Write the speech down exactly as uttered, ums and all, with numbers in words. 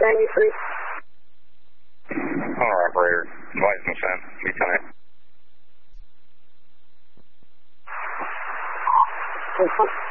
ninety-three. Owner operator, advise consent, be tonight. Mm-hmm.